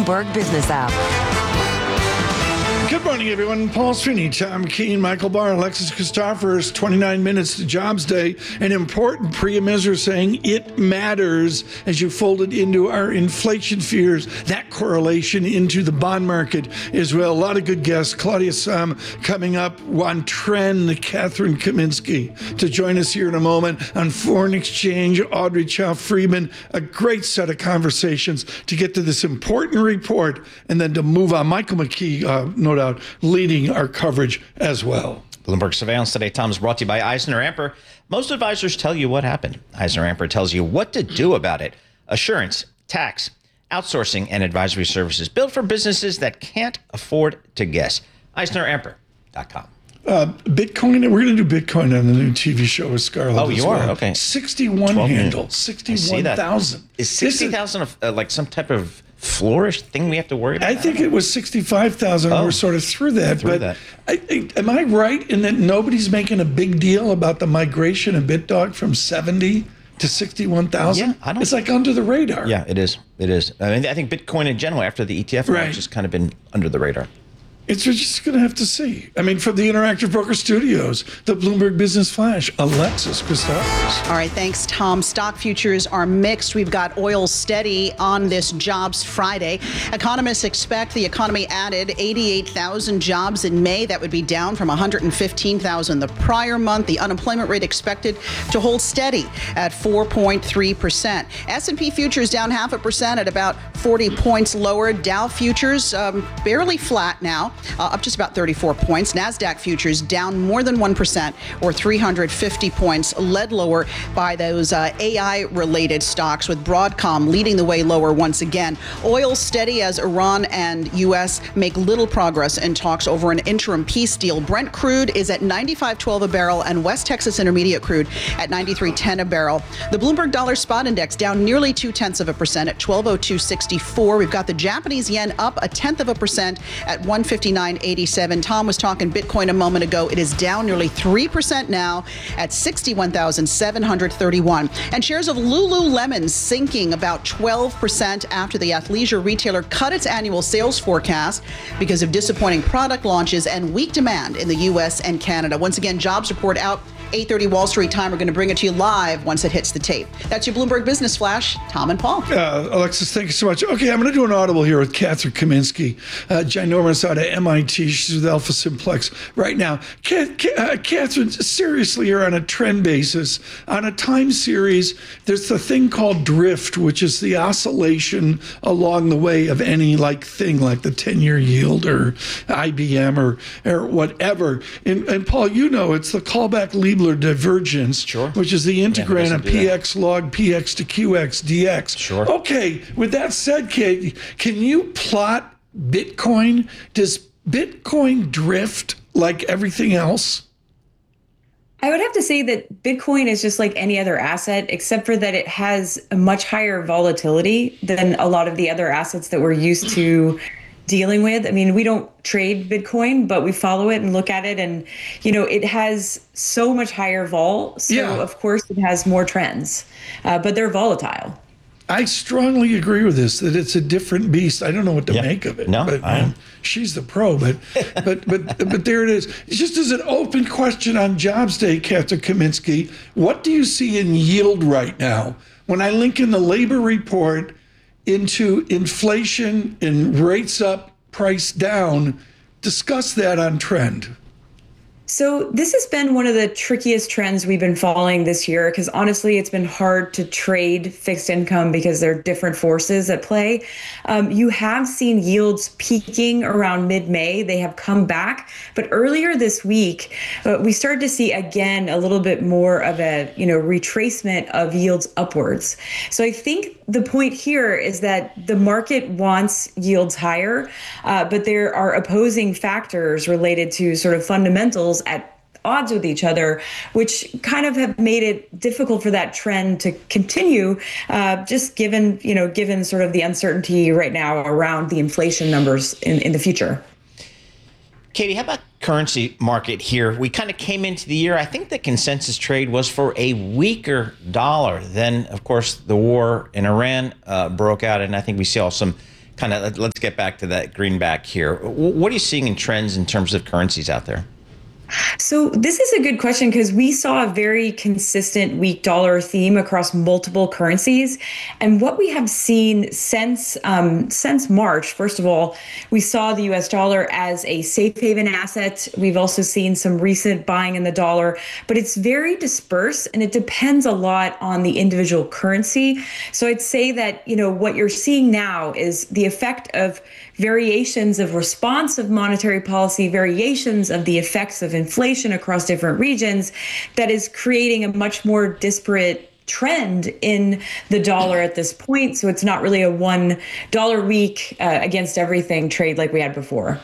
Bloomberg Business app. Good morning, everyone. Paul Sweeney, Tom Keene, Michael Barr, Alexis Christophers, 29 minutes to Jobs Day. An important Priya Misra saying it matters as you fold it into our inflation fears, that correlation into the bond market as well. A lot of good guests. Claudia Sahm coming up on trend, Catherine Kaminsky to join us here in a moment on foreign exchange, Audrey Chow-Friedman. A great set of conversations to get to this important report and then to move on. Michael McKee, no doubt, leading our coverage as well. Bloomberg Surveillance today, Tom, is brought to you by EisnerAmper. Most advisors tell you what happened. EisnerAmper tells you what to do about it. Assurance, tax, outsourcing, and advisory services built for businesses that can't afford to guess. EisnerAmper.com. Bitcoin, we're going to do Bitcoin on the new TV show with Scarlett. Oh, you are? Okay. 61 handle, 61,000. Is 60,000 like some type of flourish thing we have to worry about? I think it was 65,000. We're sort of through that. Am I right in that nobody's making a big deal about the migration of BitDog from 70 to 61,000? Yeah, it's like under the radar. Yeah, it is. It is. I mean, I think Bitcoin in general, after the ETF, has just kind of been under the radar. We're just going to have to see. I mean, from the Interactive Broker Studios, the Bloomberg Business Flash, Alexis Christophers. All right, thanks, Tom. Stock futures are mixed. We've got oil steady on this Jobs Friday. Economists expect the economy added 88,000 jobs in May. That would be down from 115,000 the prior month. The unemployment rate expected to hold steady at 4.3%. S&P futures down 0.5% at about 40 points lower. Dow futures barely flat now. Up just about 34 points. NASDAQ futures down more than 1% or 350 points, led lower by those AI-related stocks, with Broadcom leading the way lower once again. Oil steady as Iran and U.S. make little progress in talks over an interim peace deal. Brent crude is at $95.12 a barrel and West Texas Intermediate crude at $93.10 a barrel. The Bloomberg Dollar Spot Index down nearly 0.2% at 1202.64. We've got the Japanese yen up 0.1% at 159.87. Tom was talking Bitcoin a moment ago. It is down nearly 3% now at 61,731. And shares of Lululemon sinking about 12% after the athleisure retailer cut its annual sales forecast because of disappointing product launches and weak demand in the U.S. and Canada. Once again, jobs report out 8:30 Wall Street time. We're going to bring it to you live once it hits the tape. That's your Bloomberg Business Flash. Tom and Paul. Alexis, thank you so much. Okay, I'm going to do an audible here with Catherine Kaminsky, ginormous out of MIT. She's with Alpha Simplex right now. Catherine, seriously, you're on a trend basis. On a time series, there's the thing called drift, which is the oscillation along the way of any thing like the 10-year yield or IBM or whatever. And Paul, it's the callback Liebler divergence, which is the integrand of PX log PX to QX DX. Sure. Okay, with that said, Kate, can you plot Bitcoin? Does Bitcoin drift like everything else? I would have to say that Bitcoin is just like any other asset, except for that it has a much higher volatility than a lot of the other assets that we're used to dealing with. I mean, we don't trade Bitcoin, but we follow it and look at it. And, it has so much higher vol. So, of course, it has more trends, but they're volatile. I strongly agree with this, that it's a different beast. I don't know what to make of it. No, but she's the pro. But there it is. It's just as an open question on Jobs Day, Catherine Kaminsky, what do you see in yield right now? When I link in the labor report into inflation and rates up, price down, discuss that on trend. So this has been one of the trickiest trends we've been following this year, because honestly, it's been hard to trade fixed income because there are different forces at play. You have seen yields peaking around mid-May. They have come back. But earlier this week, we started to see again a little bit more of a retracement of yields upwards. So I think the point here is that the market wants yields higher, but there are opposing factors related to sort of fundamentals at odds with each other, which kind of have made it difficult for that trend to continue, just given sort of the uncertainty right now around the inflation numbers in the future. Katie, how about currency market here? We kind of came into the year, I think the consensus trade was for a weaker dollar. Then, of course, the war in Iran broke out, and I think we saw some let's get back to that greenback here. What are you seeing in trends in terms of currencies out there? So this is a good question because we saw a very consistent weak dollar theme across multiple currencies. And what we have seen since March, first of all, we saw the US dollar as a safe haven asset. We've also seen some recent buying in the dollar, but it's very dispersed and it depends a lot on the individual currency. So I'd say that, what you're seeing now is the effect of variations of response of monetary policy, variations of the effects of inflation across different regions that is creating a much more disparate trend in the dollar at this point. So it's not really a $1 week against everything trade like we had before.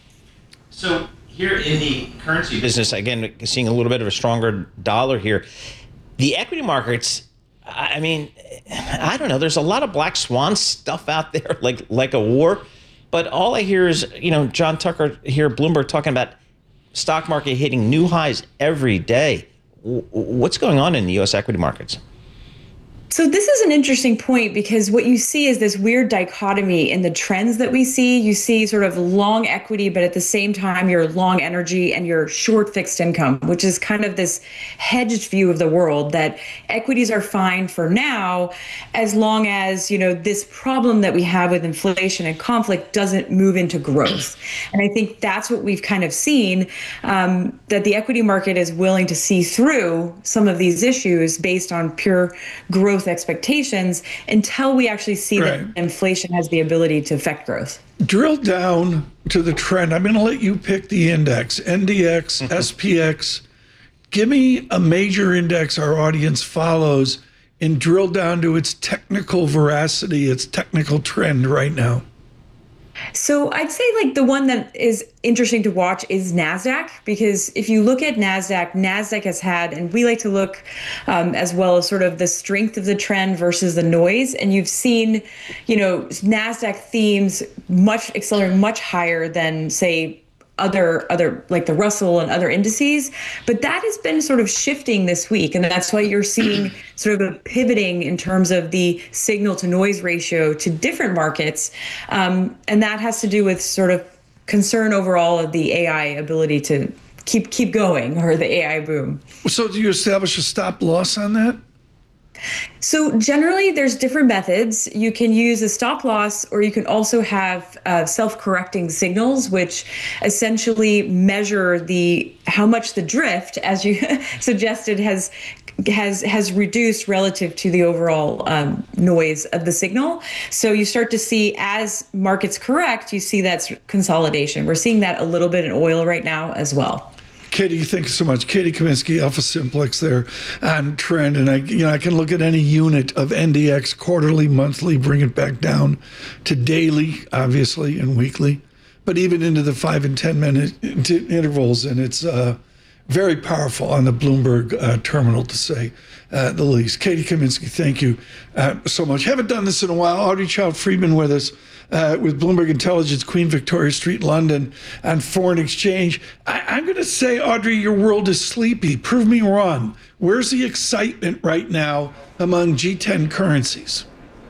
So here in the currency business, again, seeing a little bit of a stronger dollar here. The equity markets, I mean, I don't know. There's a lot of black swan stuff out there, like a war. But all I hear is, John Tucker here, Bloomberg, talking about stock market hitting new highs every day. What's going on in the U.S. equity markets? So this is an interesting point because what you see is this weird dichotomy in the trends that we see. You see sort of long equity, but at the same time, you're long energy and you're short fixed income, which is kind of this hedged view of the world that equities are fine for now, as long as, this problem that we have with inflation and conflict doesn't move into growth. And I think that's what we've kind of seen, that the equity market is willing to see through some of these issues based on pure growth expectations until we actually see that inflation has the ability to affect growth. Drill down to the trend. I'm going to let you pick the index, NDX, SPX. Give me a major index our audience follows and drill down to its technical veracity, its technical trend right now. So I'd say the one that is interesting to watch is NASDAQ, because if you look at NASDAQ has had, and we like to look as well as sort of the strength of the trend versus the noise. And you've seen, NASDAQ themes accelerating much higher than, say, other like the Russell and other indices, but that has been sort of shifting this week. And that's why you're seeing sort of a pivoting in terms of the signal to noise ratio to different markets. And that has to do with sort of concern overall of the AI ability to keep going, or the AI boom. So do you establish a stop loss on that? So generally, there's different methods. You can use a stop loss, or you can also have self-correcting signals, which essentially measure how much the drift, as you suggested, has reduced relative to the overall noise of the signal. So you start to see, as markets correct, you see that consolidation. We're seeing that a little bit in oil right now as well. Katie, thanks so much. Katie Kaminsky, Alpha Simplex there on trend. And I can look at any unit of NDX quarterly, monthly, bring it back down to daily, obviously, and weekly, but even into the 5 and 10 minute intervals. And it's very powerful on the Bloomberg terminal, to say the least. Katie Kaminsky, thank you so much. Haven't done this in a while. Audrey Child-Friedman with us. With Bloomberg Intelligence, Queen Victoria Street, London, on foreign exchange. I'm going to say, Audrey, your world is sleepy. Prove me wrong. Where's the excitement right now among G10 currencies?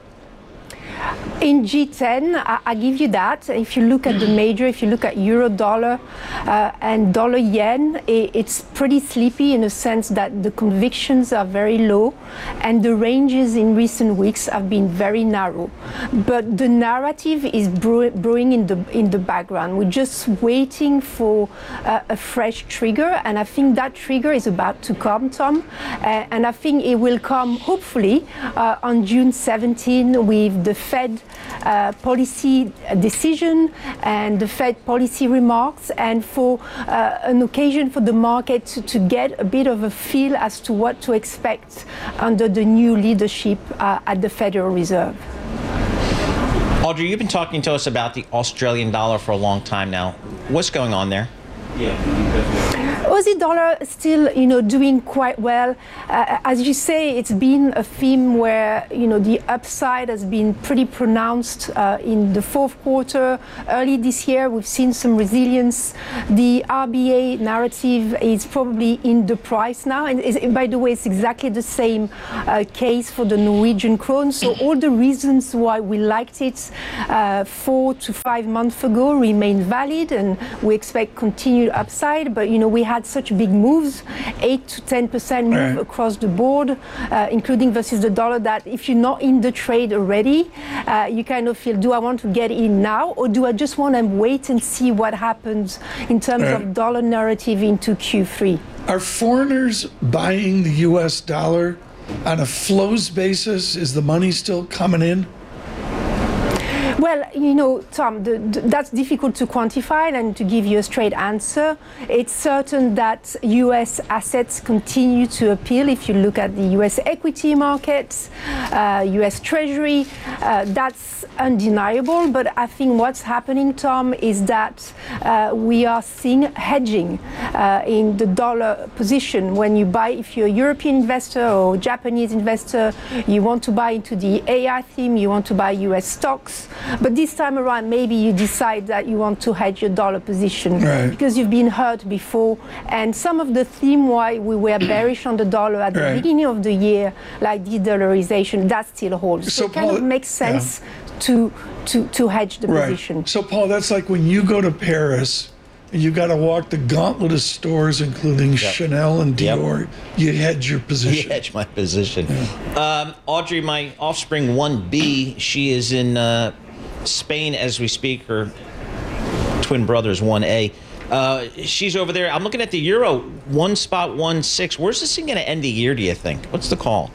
In G10, I give you that. If you look at the major, if you look at euro dollar and dollar yen, it's pretty sleepy in the sense that the convictions are very low and the ranges in recent weeks have been very narrow. But the narrative is brewing in the background. We're just waiting for a fresh trigger, and I think that trigger is about to come, Tom. And I think it will come, hopefully, on June 17 with the Fed policy decision and the Fed policy remarks, and for an occasion for the market to get a bit of a feel as to what to expect under the new leadership at the Federal Reserve. Audrey, you've been talking to us about the Australian dollar for a long time now. What's going on there? Aussie dollar still, doing quite well. As you say, it's been a theme where, the upside has been pretty pronounced in the fourth quarter. Early this year, we've seen some resilience. The RBA narrative is probably in the price now. And by the way, it's exactly the same case for the Norwegian krone. So all the reasons why we liked it 4 to 5 months ago remain valid, and we expect continued upside. But we had such big moves, 8 to 10% move across the board, including versus the dollar, that if you're not in the trade already, you kind of feel, do I want to get in now, or do I just want to wait and see what happens in terms of dollar narrative into Q3? Are foreigners buying the U.S. dollar on a flows basis? Is the money still coming in? Well, Tom, that's difficult to quantify and to give you a straight answer. It's certain that U.S. assets continue to appeal. If you look at the U.S. equity markets, U.S. Treasury, that's undeniable. But I think what's happening, Tom, is that we are seeing hedging in the dollar position. When you buy, if you're a European investor or Japanese investor, you want to buy into the AI theme, you want to buy U.S. stocks. But this time around, maybe you decide that you want to hedge your dollar position because you've been hurt before. And some of the theme why we were bearish on the dollar at the beginning of the year, like de-dollarization, that still holds. So it kind of makes sense to hedge the position. So, Paul, that's like when you go to Paris and you got to walk the gauntlet of stores, including Chanel and Dior. You hedge your position. You hedge my position. Audrey, my offspring 1B, she is in Spain as we speak. Her twin brother is 1A. She's over there. I'm looking at the euro, 1.16. Where's this thing going to end the year, do you think? What's the call?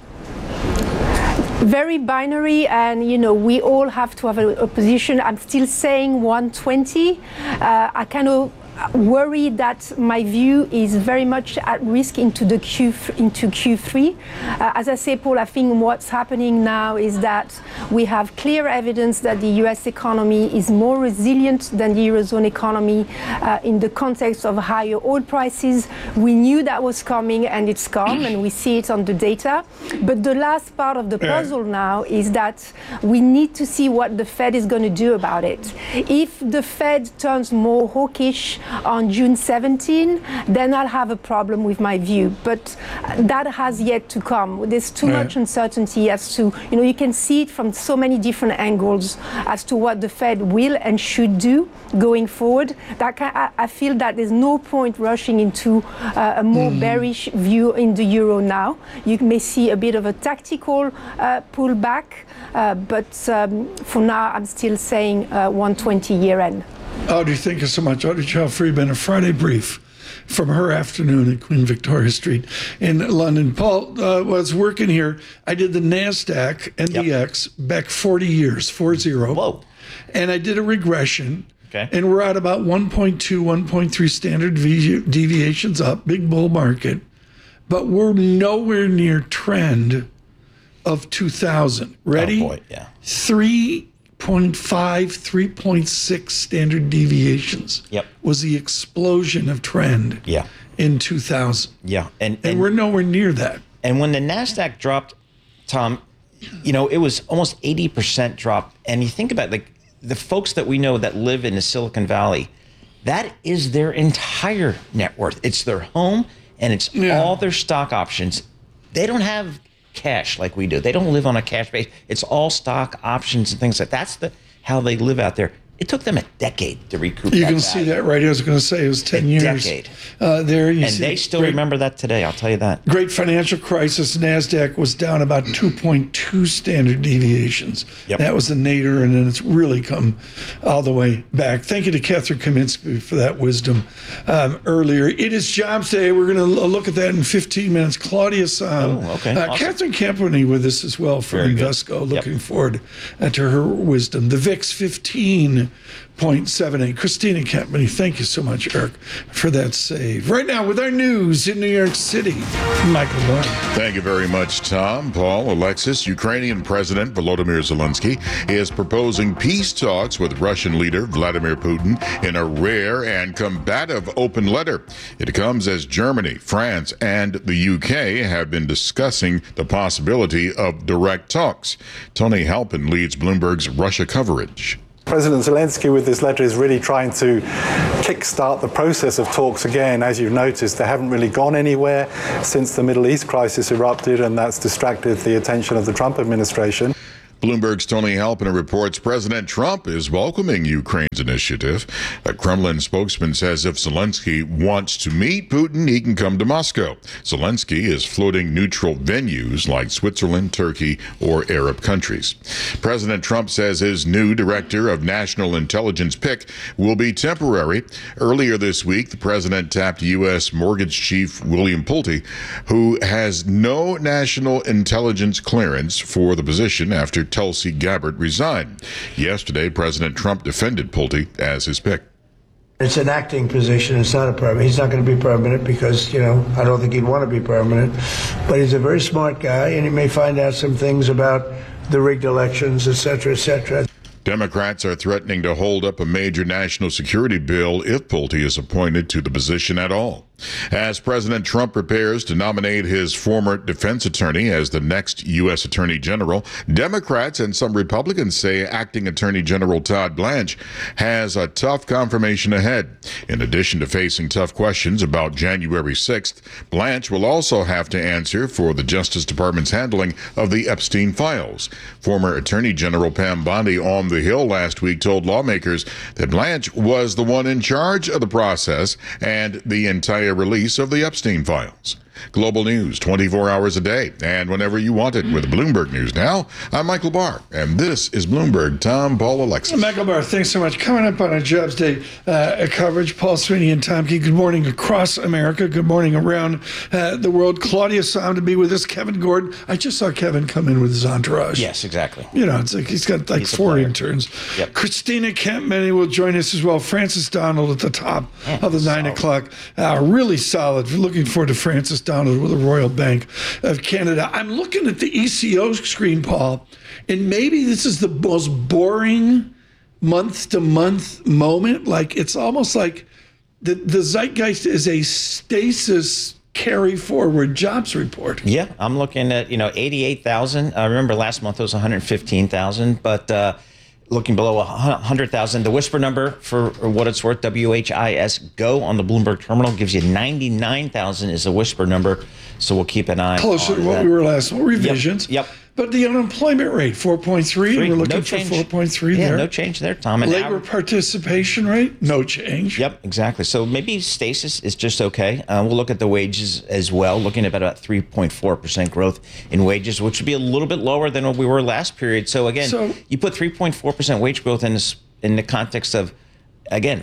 Very binary, and we all have to have a position. I'm still saying 120. I kind of worry that my view is very much at risk into Q3. As I say, Paul, I think what's happening now is that we have clear evidence that the US economy is more resilient than the Eurozone economy in the context of higher oil prices. We knew that was coming, and it's come, and we see it on the data. But the last part of the puzzle now is that we need to see what the Fed is going to do about it. If the Fed turns more hawkish on June 17, then I'll have a problem with my view. But that has yet to come. There's too much uncertainty as to, you can see it from so many different angles as to what the Fed will and should do going forward. I feel that there's no point rushing into a more bearish view in the euro now. You may see a bit of a tactical pullback, but for now, I'm still saying 120 year end. Audrey, thank you so much. Audrey Chow-Friedman, a Friday brief from her afternoon at Queen Victoria Street in London. Paul, while I was working here, I did the NASDAQ NDX back 40 years, 40. Whoa. And I did a regression. Okay. And we're at about 1.2, 1.3 standard deviations up, big bull market. But we're nowhere near trend of 2000. Ready? Oh, boy, yeah. 3.6 standard deviations was the explosion of trend in 2000. Yeah. And we're nowhere near that. And when the NASDAQ dropped, Tom, it was almost 80% drop. And you think about the folks that we know that live in the Silicon Valley, that is their entire net worth. It's their home and it's all their stock options. They don't have cash like we do. They don't live on a cash base. It's all stock options and things like that. That's how they live out there. It took them a decade to recoup You that can see that, right? I was going to say it was 10 years. Decade. There you and see they still remember that today, I'll tell you that. Great financial crisis. NASDAQ was down about 2.2 standard deviations. That was the nadir, and then it's really come all the way back. Thank you to Catherine Kaminsky for that wisdom earlier. It is Jobs Day. We're going to look at that in 15 minutes. Claudia Sam. Awesome. Catherine Campany with us as well from Invesco. Looking forward to her wisdom. The VIX 15 29.78. Christina Kempany, thank you so much, Eric, for that save. Right now, with our news in New York City, Michael Barr. Thank you very much, Tom, Paul, Alexis. Ukrainian President Volodymyr Zelensky is proposing peace talks with Russian leader Vladimir Putin in a rare and combative open letter. It comes as Germany, France, and the UK have been discussing the possibility of direct talks. Tony Halpin leads Bloomberg's Russia coverage. President Zelensky with this letter is really trying to kickstart the process of talks again. As you've noticed, they haven't really gone anywhere since the Middle East crisis erupted, and that's distracted the attention of the Trump administration. Bloomberg's Tony Halpin reports President Trump is welcoming Ukraine's initiative. A Kremlin spokesman says if Zelensky wants to meet Putin, he can come to Moscow. Zelensky is floating neutral venues like Switzerland, Turkey, or Arab countries. President Trump says his new director of national intelligence pick will be temporary. Earlier this week, the president tapped U.S. mortgage chief William Pulte, who has no national intelligence clearance for the position after Tulsi Gabbard resigned. Yesterday, President Trump defended Pulte as his pick. It's an acting position. It's not a permanent. He's not going to be permanent because, I don't think he'd want to be permanent. But he's a very smart guy, and he may find out some things about the rigged elections, et cetera, et cetera. Democrats are threatening to hold up a major national security bill if Pulte is appointed to the position at all. As President Trump prepares to nominate his former defense attorney as the next U.S. Attorney General, Democrats and some Republicans say acting Attorney General Todd Blanche has a tough confirmation ahead. In addition to facing tough questions about January 6th, Blanche will also have to answer for the Justice Department's handling of the Epstein files. Former Attorney General Pam Bondi on the Hill last week told lawmakers that Blanche was the one in charge of the process and the entire release of the Epstein files. Global news 24 hours a day and whenever you want it with Bloomberg News Now. I'm Michael Barr, and this is Bloomberg. Tom, Paul, Alexis. Michael Barr, thanks so much. Coming up on our Jobs Day coverage, Paul Sweeney and Tom Key. Good morning across America. Good morning around the world. Claudia Sound to be with us. Kevin Gordon. I just saw Kevin come in with his entourage. Yes, exactly. It's like he's got like four interns. Yep. Christina Kempany will join us as well. Francis Donald at the top of the 9 o'clock. Really solid. Looking forward to Francis Donald with the Royal Bank of Canada. I'm looking at the ECO screen, Paul, and maybe this is the most boring month-to-month moment. Like, it's almost like the zeitgeist is a stasis carry-forward jobs report. Yeah, I'm looking at, 88,000. I remember last month it was 115,000, but looking below 100,000. The whisper number, for what it's worth, WHIS Go on the Bloomberg terminal gives you 99,000 is a whisper number. So we'll keep an eye closer on to what that. we were last month. Revisions. Yep. But the unemployment rate, 4.3. And we're looking for 4.3 there. Yeah, no change there, Tom. And labor participation rate, no change. Yep, exactly. So maybe stasis is just okay. We'll look at the wages as well, looking at about 3.4% growth in wages, which would be a little bit lower than what we were last period. So again, you put 3.4% wage growth in the context of, again,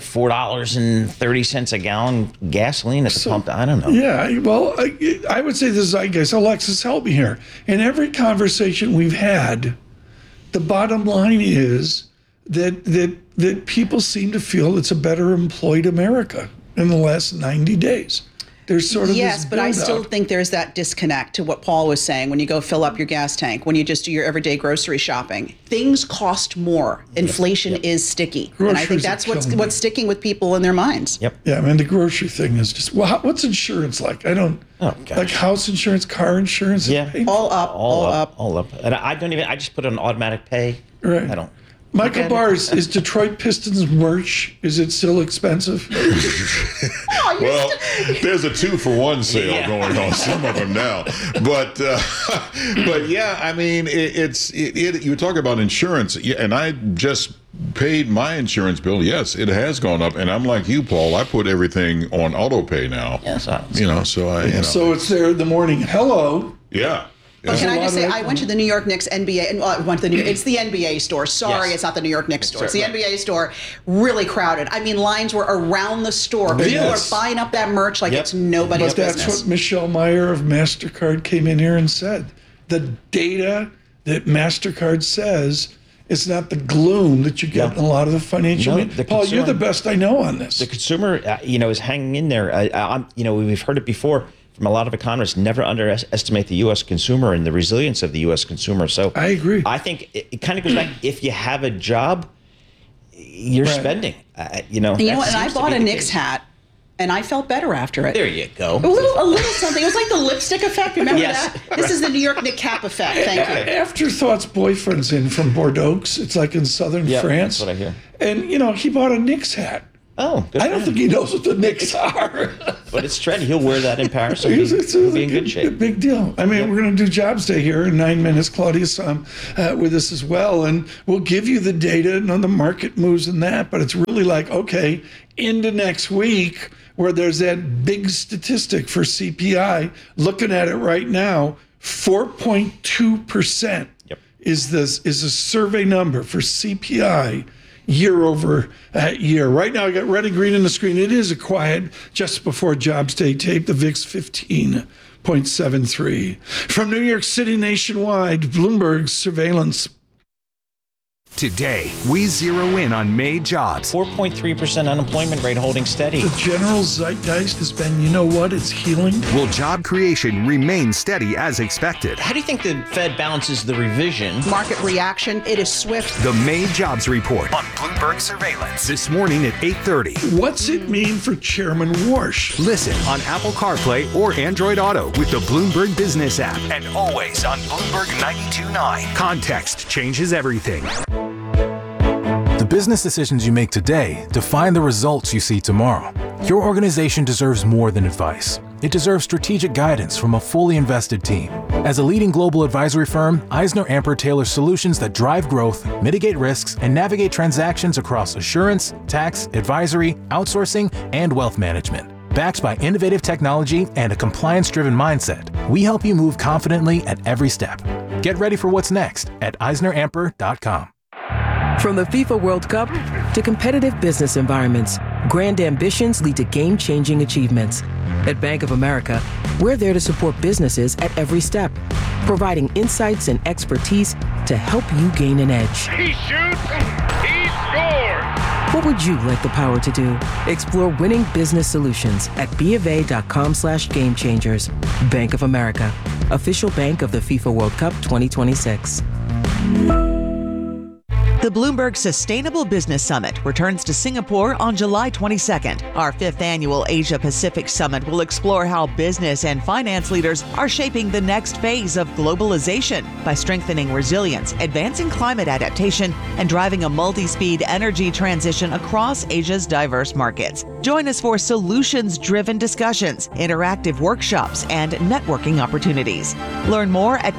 $4.30 a gallon gasoline at the pump. I don't know. Yeah, well, I would say the zeitgeist. Alexis, help me here. In every conversation we've had, the bottom line is that people seem to feel it's a better employed America in the last 90 days. There's sort of yes, this but I build-up. still think there's that disconnect to what Paul was saying when you go fill up your gas tank, when you just do your everyday grocery shopping. Things cost more. Inflation is sticky. And I think that's what's sticking with people in their minds. Yep. Yeah, I mean, the grocery thing is just, well, what's insurance like? I don't, like house insurance, car insurance? Yeah. All up. And I just put it on automatic pay. Right. I don't. Michael Barr, is Detroit Pistons merch, is it still expensive? Well, there's a 2-for-1 sale going on some of them now, but yeah, I mean, you talk about insurance, and I just paid my insurance bill. Yes, it has gone up, and I'm like you, Paul. I put everything on auto pay now. Yes, So it's there in the morning. Hello. Yeah. But can I just say, I went to the New York Knicks NBA, and I went to it's the NBA store. Sorry, It's not the New York Knicks store. It's the NBA store. Really crowded. I mean, lines were around the store. People are buying up that merch like it's nobody's business. That's what Michelle Meyer of MasterCard came in here and said. The data that MasterCard says It's not the gloom that you get in a lot of the financial. Paul, you're the best I know on this. The consumer, is hanging in there. We've heard it before from a lot of economists. Never underestimate the U.S. consumer and the resilience of the U.S. consumer. So I agree. I think it kind of goes back. If you have a job, you're spending. And I bought a Knicks hat. And I felt better after it. There you go. A little something. It was like the lipstick effect. Remember that? This is the New York Knicks cap effect. Thank you. Afterthought's boyfriend's in from Bordeaux. It's like in southern France. That's what I hear. And, he bought a Knicks hat. Oh, good. I don't think he knows what the Knicks are. But it's trendy. He'll wear that in Paris. So he'll be in good shape. A big deal. I mean, we're going to do Jobs Day here in 9 minutes. Claudia's with us as well. And we'll give you the data and on the market moves and that. But it's really like, okay, into next week, where there's that big statistic for CPI, looking at it right now, 4.2% is a survey number for CPI year over year. Right now, I got red and green on the screen. It is a quiet just before Jobs Day tape. The VIX 15.73. From New York City nationwide, Bloomberg surveillance. Today, we zero in on May jobs. 4.3% unemployment rate holding steady. The general zeitgeist has been, it's healing. Will job creation remain steady as expected? How do you think the Fed balances the revision? Market reaction, it is swift. The May jobs report on Bloomberg Surveillance this morning at 8:30. What's it mean for Chairman Warsh? Listen on Apple CarPlay or Android Auto with the Bloomberg Business app. And always on Bloomberg 92.9. Context changes everything. The business decisions you make today define the results you see tomorrow. Your organization deserves more than advice. It deserves strategic guidance from a fully invested team. As a leading global advisory firm, EisnerAmper tailors solutions that drive growth, mitigate risks, and navigate transactions across assurance, tax, advisory, outsourcing, and wealth management. Backed by innovative technology and a compliance-driven mindset, we help you move confidently at every step. Get ready for what's next at EisnerAmper.com. From the FIFA World Cup to competitive business environments, grand ambitions lead to game-changing achievements. At Bank of America, we're there to support businesses at every step, providing insights and expertise to help you gain an edge. He shoots, he scores! What would you like the power to do? Explore winning business solutions at BofA.com/gamechangers. Bank of America, official bank of the FIFA World Cup 2026. The Bloomberg Sustainable Business Summit returns to Singapore on July 22nd. Our 5th annual Asia-Pacific Summit will explore how business and finance leaders are shaping the next phase of globalization by strengthening resilience, advancing climate adaptation, and driving a multi-speed energy transition across Asia's diverse markets. Join us for solutions-driven discussions, interactive workshops, and networking opportunities. Learn more at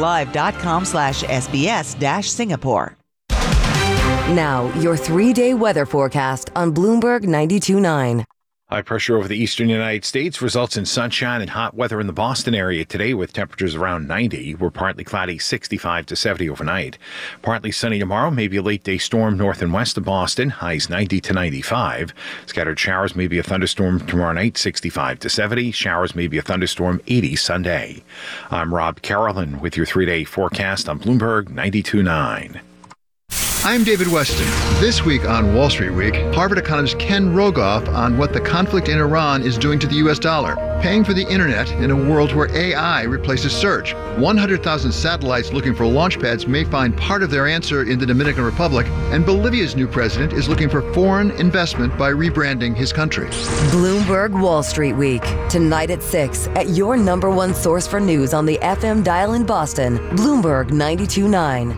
bloomberglive.com/SBS-Singapore. Now, your 3-day weather forecast on Bloomberg 92.9. High pressure over the eastern United States results in sunshine and hot weather in the Boston area today with temperatures around 90. We're partly cloudy, 65 to 70 overnight. Partly sunny tomorrow, maybe a late day storm north and west of Boston, highs 90 to 95. Scattered showers, maybe a thunderstorm tomorrow night, 65 to 70. Showers, maybe a thunderstorm, 80 Sunday. I'm Rob Carolyn with your 3-day forecast on Bloomberg 92.9. I'm David Weston. This week on Wall Street Week, Harvard economist Ken Rogoff on what the conflict in Iran is doing to the U.S. dollar, paying for the internet in a world where AI replaces search. 100,000 satellites looking for launch pads may find part of their answer in the Dominican Republic, and Bolivia's new president is looking for foreign investment by rebranding his country. Bloomberg Wall Street Week, tonight at 6 at your #1 source for news on the FM dial in Boston, Bloomberg 92.9.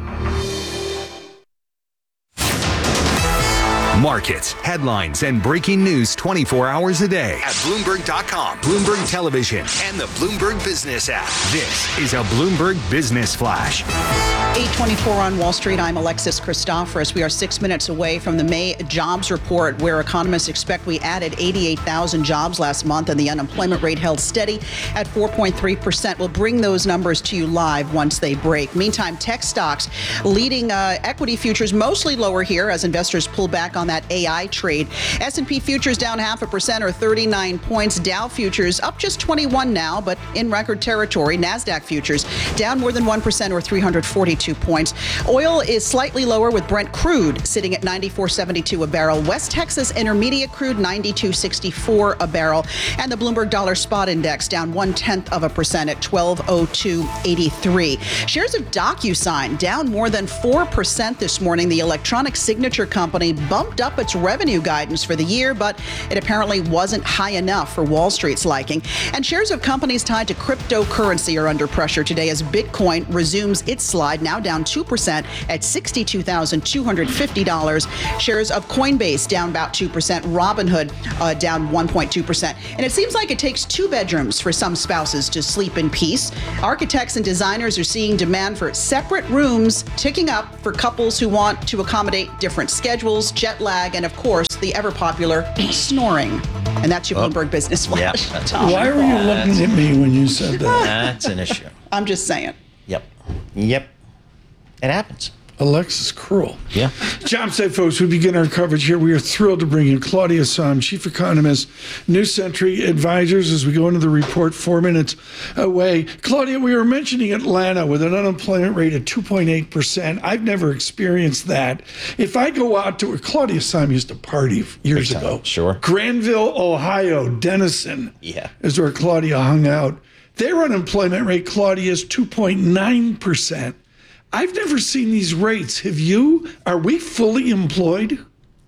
Markets, headlines, and breaking news 24 hours a day at Bloomberg.com, Bloomberg Television, and the Bloomberg Business app. This is a Bloomberg Business Flash. 8:24 on Wall Street. I'm Alexis Christoforous. We are 6 minutes away from the May jobs report, where economists expect we added 88,000 jobs last month and the unemployment rate held steady at 4.3%. We'll bring those numbers to you live once they break. Meantime, tech stocks leading equity futures mostly lower here as investors pull back on on that AI trade. S&P futures down 0.5% or 39 points. Dow futures up just 21 now, but in record territory. NASDAQ futures down more than 1% or 342 points. Oil is slightly lower with Brent crude sitting at $94.72 a barrel. West Texas Intermediate crude $92.64 a barrel. And the Bloomberg Dollar Spot Index down 0.1% at 1202.83. Shares of DocuSign down more than 4% this morning. The electronic signature company bumped up its revenue guidance for the year, but it apparently wasn't high enough for Wall Street's liking. And shares of companies tied to cryptocurrency are under pressure today as Bitcoin resumes its slide, now down 2% at $62,250. Shares of Coinbase down about 2%. Robinhood down 1.2%. And it seems like it takes 2 bedrooms for some spouses to sleep in peace. Architects and designers are seeing demand for separate rooms ticking up for couples who want to accommodate different schedules, jet lag, and of course, the ever popular snoring. And that's your Bloomberg Business Flash. Yeah, that's Why were you looking at me when you said that? That's an issue. I'm just saying. Yep. It happens. Alexis cruel. Yeah. Jobs Day, folks, we begin our coverage here. We are thrilled to bring in Claudia Sahm, Chief Economist, New Century Advisors, as we go into the report 4 minutes away. Claudia, we were mentioning Atlanta with an unemployment rate of 2.8%. I've never experienced that. If I go out to, Claudia Sahm used to party years ago. Sure. Granville, Ohio, Denison is where Claudia hung out. Their unemployment rate, Claudia, is 2.9%. I've never seen these rates. Have you? Are we fully employed?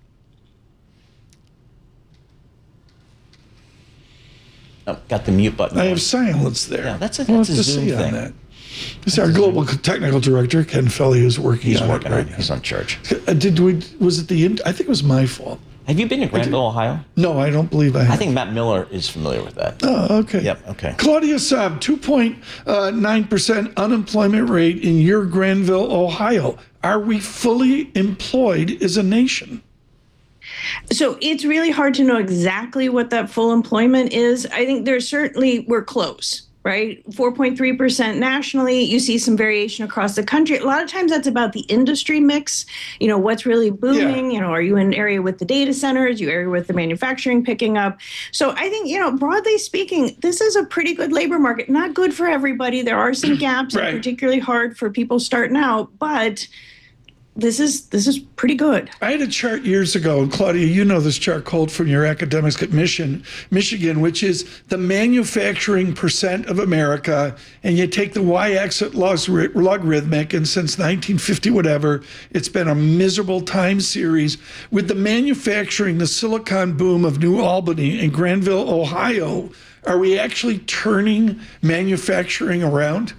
Oh, got the mute button. I have silence there. Yeah, that's a Zoom thing. on that. This is our global technical director, Ken Felly, who's working on it right now. He's on charge. Was it the end? I think it was my fault. Have you been to Granville, Ohio? No, I don't believe I have. I think Matt Miller is familiar with that. Oh, okay. Yep, okay. Claudia Sahm, 2.9% unemployment rate in your Granville, Ohio. Are we fully employed as a nation? So it's really hard to know exactly what that full employment is. I think we're close. Right? 4.3% nationally. You see some variation across the country. A lot of times that's about the industry mix. What's really booming? Are you in an area with the data centers? You area with the manufacturing picking up? So I think, broadly speaking, this is a pretty good labor market. Not good for everybody. There are some gaps, and particularly hard for people starting out, but this is pretty good. I had a chart years ago, and Claudia, you know this chart cold from your academics at Michigan, which is the manufacturing percent of America, and you take the y-axis logarithmic, and since 1950 whatever, it's been a miserable time series. With the manufacturing, the silicon boom of New Albany and Granville, Ohio, are we actually turning manufacturing around?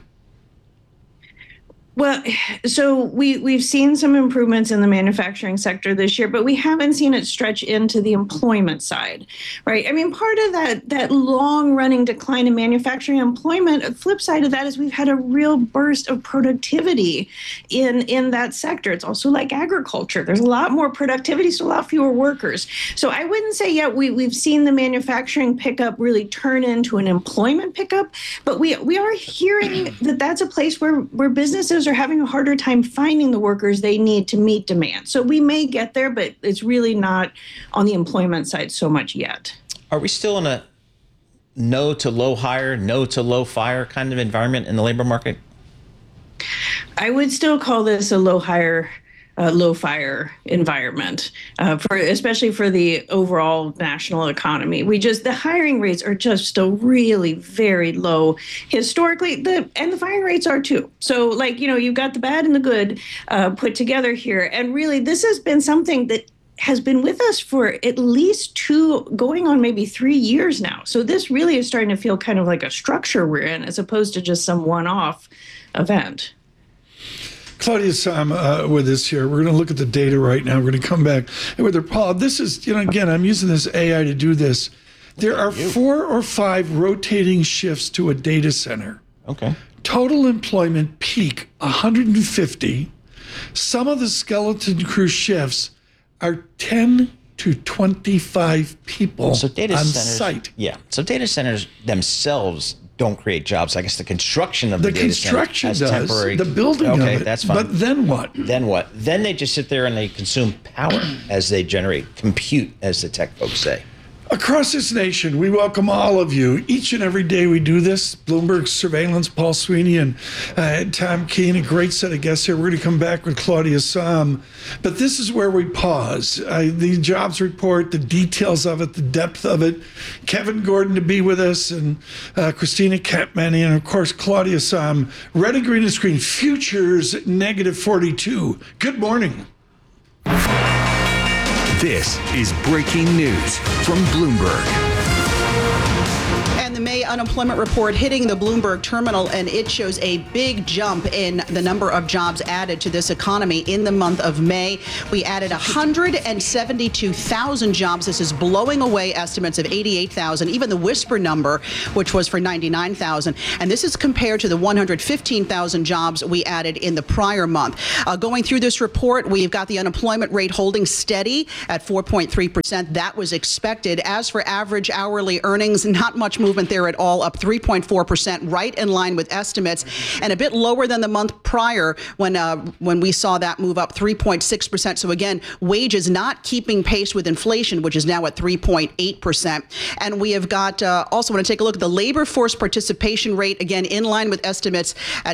Well, so we've seen some improvements in the manufacturing sector this year, but we haven't seen it stretch into the employment side, right? I mean, part of that long-running decline in manufacturing employment, the flip side of that is we've had a real burst of productivity in that sector. It's also like agriculture. There's a lot more productivity, so a lot fewer workers. So I wouldn't say yet we've seen the manufacturing pickup really turn into an employment pickup, but we are hearing that that's a place where businesses are having a harder time finding the workers they need to meet demand. So we may get there, but it's really not on the employment side so much yet. Are we still in a no to low hire, no to low fire kind of environment in the labor market? I would still call this a low hire, low fire environment, especially for the overall national economy. The hiring rates are just still really very low historically, and the firing rates are too. So you've got the bad and the good put together here. And really, this has been something that has been with us for at least 2, going on maybe 3 years now. So this really is starting to feel kind of like a structure we're in, as opposed to just some one-off event. Claudia Sahm with us here. We're going to look at the data right now. We're going to come back with her. Paul, this is, again, I'm using this AI to do this. There are 4 or 5 rotating shifts to a data center. Okay. Total employment peak 150. Some of the skeleton crew shifts are 10 to 25 people on site. Yeah. So data centers themselves don't create jobs. I guess the construction of the data construction center has does, temporary. the building of Okay, it. that's fine. But then what? Then what? Then they just sit there and they consume power as they generate compute, as the tech folks say. Across this nation, we welcome all of you. Each and every day we do this. Bloomberg Surveillance, Paul Sweeney and Tom Keene, a great set of guests here. We're going to come back with Claudia Sahm. But this is where we pause. The jobs report, the details of it, the depth of it. Kevin Gordon to be with us, and Christina Katmani, and of course, Claudia Sahm. Red and green and screen. Futures -42. Good morning. This is breaking news from Bloomberg. And the May unemployment report hitting the Bloomberg terminal, and it shows a big jump in the number of jobs added to this economy in the month of May. We added 172,000 jobs. This is blowing away estimates of 88,000, even the whisper number, which was for 99,000. And this is compared to the 115,000 jobs we added in the prior month. Going through this report, we've got the unemployment rate holding steady at 4.3%. That was expected. As for average hourly earnings, not much movement there at all, up 3.4%, right in line with estimates, and a bit lower than the month prior when we saw that move up 3.6%. So again, wages not keeping pace with inflation, which is now at 3.8%. And we have got also want to take a look at the labor force participation rate, again in line with estimates at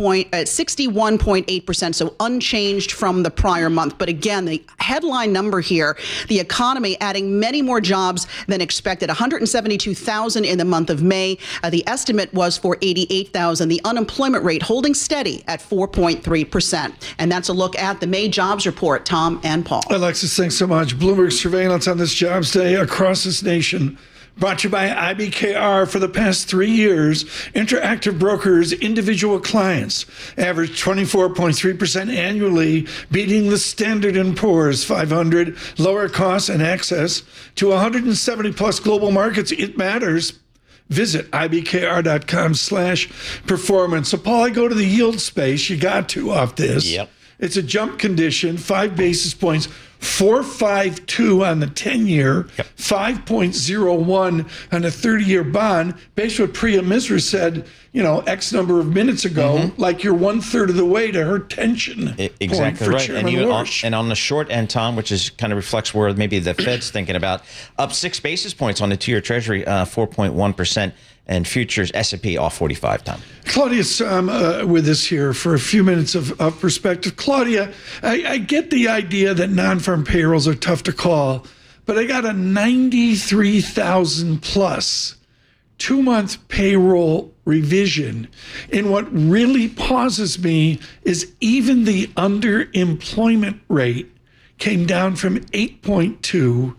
61.8%, so unchanged from the prior month. But again, the headline number here, the economy adding many more jobs than expected, 172,000 in the month of May. The estimate was for 88,000. The unemployment rate holding steady at 4.3%. And that's a look at the May jobs report. Tom and Paul. Alexis, thanks so much. Bloomberg Surveillance on this jobs day across this nation. Brought to you by IBKR. For the past 3 years, Interactive Brokers' individual clients averaged 24.3% annually, beating the Standard & Poor's 500, lower costs and access to 170 plus global markets. It matters. Visit ibkr.com/performance. So, Paul, I go to the yield space. You got to off this. Yep. It's a jump condition, 5 basis points, 4.52 on the 10-year, 5.01 on a 30-year bond. Based on what Priya Misra said, X number of minutes ago, like you're 1/3 of the way to her tension. Exactly right. And on the short end, Tom, which is kind of reflects where maybe the Fed's thinking about, up 6 basis points on the 2-year Treasury, 4.1%. And futures S&P off 45, Tom. Claudia's with us here for a few minutes of perspective. Claudia, I get the idea that non-farm payrolls are tough to call, but I got a 93,000 plus 2-month payroll revision. And what really pauses me is even the underemployment rate came down from 8.2 to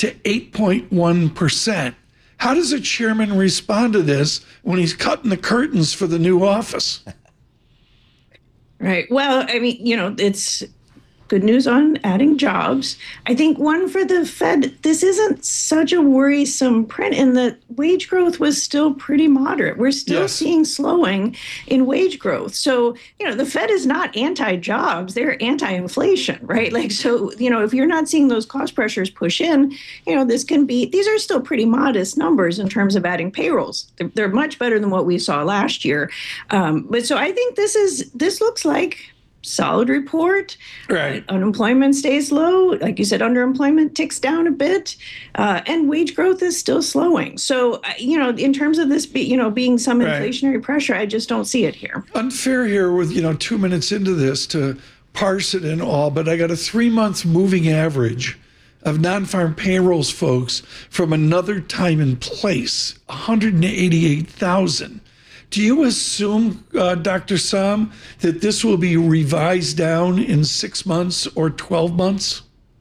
8.1%. How does a chairman respond to this when he's cutting the curtains for the new office? Right. Well, I mean, it's good news on adding jobs. I think one for the Fed, this isn't such a worrisome print in that wage growth was still pretty moderate. We're still seeing slowing in wage growth. So, the Fed is not anti-jobs, they're anti-inflation, right? So, if you're not seeing those cost pressures push in, these are still pretty modest numbers in terms of adding payrolls. They're much better than what we saw last year. But so I think this looks like solid report. Right. Unemployment stays low. Like you said, underemployment ticks down a bit, and wage growth is still slowing. So, in terms of this, being some inflationary pressure, I just don't see it here. Unfair here with, 2 minutes into this to parse it and all, but I got a 3-month moving average of non-farm payrolls, folks, from another time and place, 188,000. Do you assume, Dr. Sahm, that this will be revised down in 6 months or 12 months?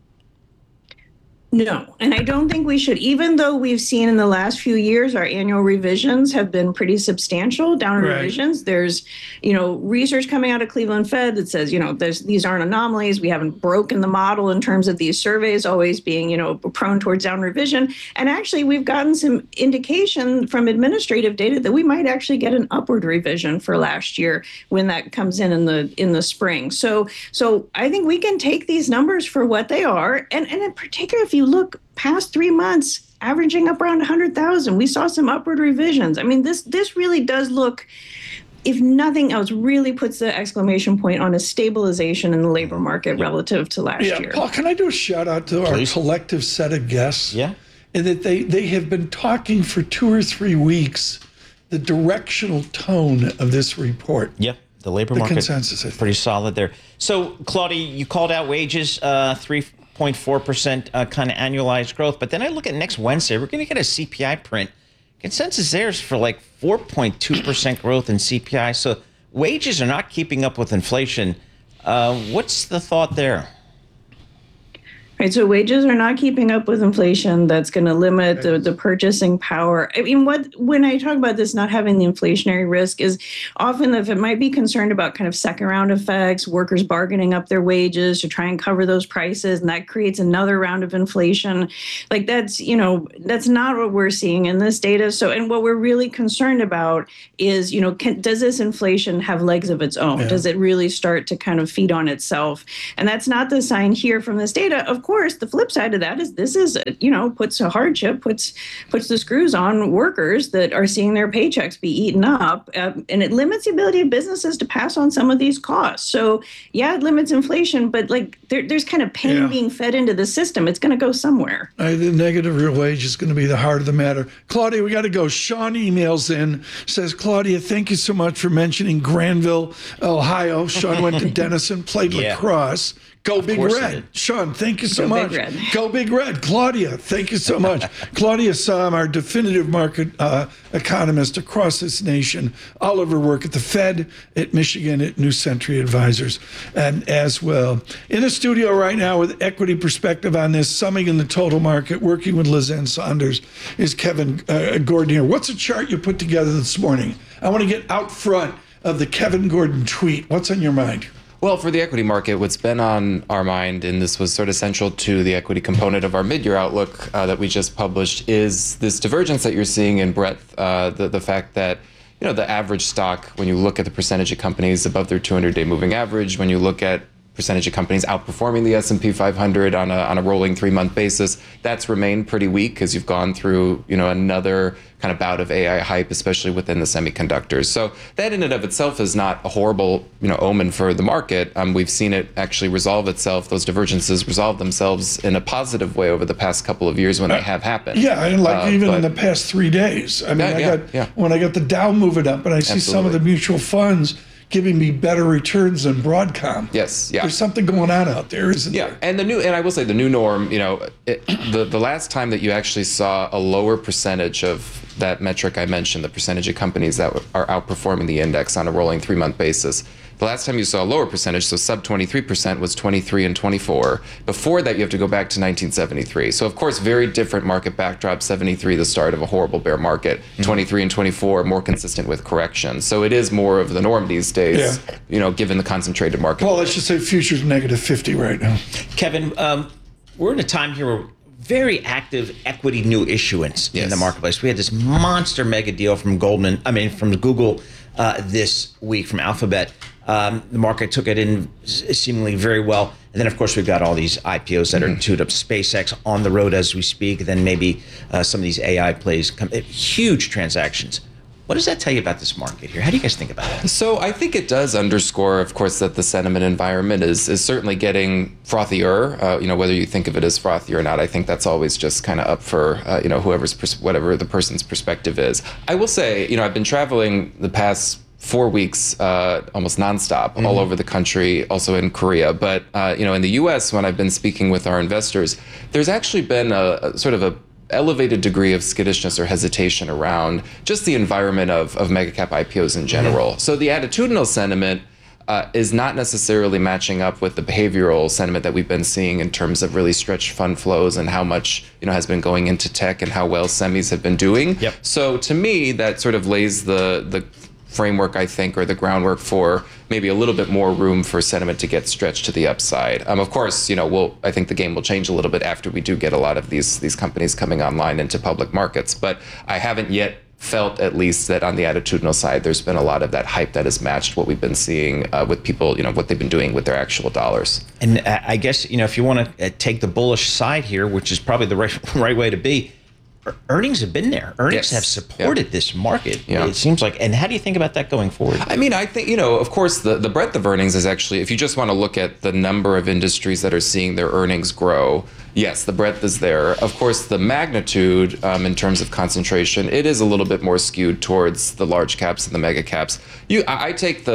No, and I don't think we should, even though we've seen in the last few years, our annual revisions have been pretty substantial downward revisions. There's, research coming out of Cleveland Fed that says, these aren't anomalies. We haven't broken the model in terms of these surveys always being, prone towards downward revision. And actually, we've gotten some indication from administrative data that we might actually get an upward revision for last year when that comes in the spring. So I think we can take these numbers for what they are. And in particular, if you look past 3 months, averaging up around 100,000. We saw some upward revisions. I mean, this really does look, if nothing else, really puts the exclamation point on a stabilization in the labor market relative to last year. Paul, can I do a shout out to our collective set of guests? Yeah. And that they have been talking for 2 or 3 weeks the directional tone of this report. Yep. The labor market consensus is pretty solid there. So, Claudia, you called out wages, 3.4% kind of annualized growth. But then I look at next Wednesday, we're going to get a CPI print. Consensus there is for like 4.2% growth in CPI. So wages are not keeping up with inflation. What's the thought there? Right, so wages are not keeping up with inflation. That's going to limit the purchasing power. I mean, when I talk about this not having the inflationary risk is often if it might be concerned about kind of second round effects, workers bargaining up their wages to try and cover those prices, and that creates another round of inflation. Like that's not what we're seeing in this data. So, and what we're really concerned about is, does this inflation have legs of its own? Yeah. Does it really start to kind of feed on itself? And that's not the sign here from this data. Of course, the flip side of that is this is, puts a hardship, puts the screws on workers that are seeing their paychecks be eaten up, and it limits the ability of businesses to pass on some of these costs. So, yeah, it limits inflation, but like there's kind of pain being fed into the system. It's going to go somewhere. The negative real wage is going to be the heart of the matter. Claudia, we got to go. Sean emails in, says, Claudia, thank you so much for mentioning Granville, Ohio. Sean went to Denison, played lacrosse. Go Big Red. Sean, thank you so much. Go Big Red. Claudia, thank you so much. Claudia Sahm, our definitive market economist across this nation. All of her work at the Fed, at Michigan, at New Century Advisors, and as well. In the studio right now with equity perspective on this, summing in the total market, working with Lisanne Saunders, is Kevin Gordon here. What's a chart you put together this morning? I want to get out front of the Kevin Gordon tweet. What's on your mind? Well, for the equity market, what's been on our mind, and this was sort of central to the equity component of our mid-year outlook that we just published, is this divergence that you're seeing in breadth, the fact that the average stock, when you look at the percentage of companies above their 200-day moving average, when you look at percentage of companies outperforming the S&P 500 on a rolling 3-month basis, that's remained pretty weak because you've gone through another kind of bout of AI hype, especially within the semiconductors. So that in and of itself is not a horrible omen for the market. We've seen it actually resolve itself. Those divergences resolve themselves in a positive way over the past couple of years when they have happened. Yeah, and in the past 3 days. I mean, when I got the Dow moving up, and I see some of the mutual funds giving me better returns than Broadcom. Yes, yeah. There's something going on out there, isn't there? And I will say the new norm, the last time that you actually saw a lower percentage of that metric I mentioned, the percentage of companies that are outperforming the index on a rolling 3-month basis, the last time you saw a lower percentage, so sub 23%, was 23 and 24. Before that, you have to go back to 1973. So, of course, very different market backdrop. 73, the start of a horrible bear market. 23 and 24, more consistent with correction. So it is more of the norm these days, given the concentrated market. Well, let's just say futures negative 50 right now. Kevin, we're in a time here where very active equity new issuance in the marketplace. We had this monster mega deal from Google this week, from Alphabet. The market took it in seemingly very well. And then, of course, we've got all these IPOs that are tuned up. SpaceX on the road as we speak. Then maybe some of these AI plays come. Huge transactions. What does that tell you about this market here? How do you guys think about it? So I think it does underscore, of course, that the sentiment environment is certainly getting frothier. Whether you think of it as frothy or not, I think that's always just kind of up for whatever the person's perspective is. I will say, I've been traveling the past 4 weeks, almost nonstop, all over the country, also in Korea. But in the U.S., when I've been speaking with our investors, there's actually been a sort of a elevated degree of skittishness or hesitation around just the environment of mega cap IPOs in general. So the attitudinal sentiment is not necessarily matching up with the behavioral sentiment that we've been seeing in terms of really stretched fund flows and how much has been going into tech and how well semis have been doing. Yep. So to me, that sort of lays the framework, I think, or the groundwork for maybe a little bit more room for sentiment to get stretched to the upside. Of course, I think the game will change a little bit after we do get a lot of these companies coming online into public markets. But I haven't yet felt, at least, that on the attitudinal side, there's been a lot of that hype that has matched what we've been seeing with people, what they've been doing with their actual dollars. And I guess, if you want to take the bullish side here, which is probably the right way to be, earnings have been there. Earnings have supported this market. It seems like. And how do you think about that going forward? I mean, I think, of course, the breadth of earnings is actually, if you just want to look at the number of industries that are seeing their earnings grow, yes, the breadth is there. Of course, the magnitude in terms of concentration, it is a little bit more skewed towards the large caps and the mega caps. I